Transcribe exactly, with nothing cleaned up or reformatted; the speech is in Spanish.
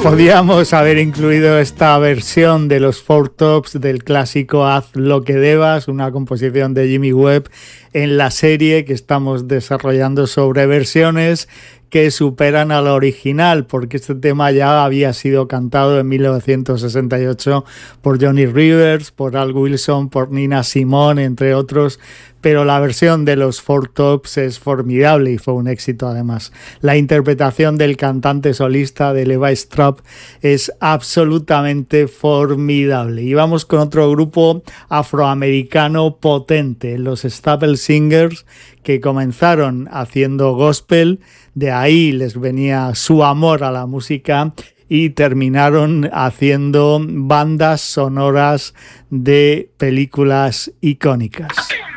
Podíamos haber incluido esta versión de los Four Tops del clásico Haz lo que debas, una composición de Jimmy Webb, en la serie que estamos desarrollando sobre versiones que superan a la original, porque este tema ya había sido cantado en mil novecientos sesenta y ocho por Johnny Rivers, por Al Wilson, por Nina Simone, entre otros, pero la versión de los Four Tops es formidable y fue un éxito además. La interpretación del cantante solista de Levi Strauss es absolutamente formidable. Y vamos con otro grupo afroamericano potente, los Staple Singers, que comenzaron haciendo gospel, de ahí les venía su amor a la música y terminaron haciendo bandas sonoras de películas icónicas.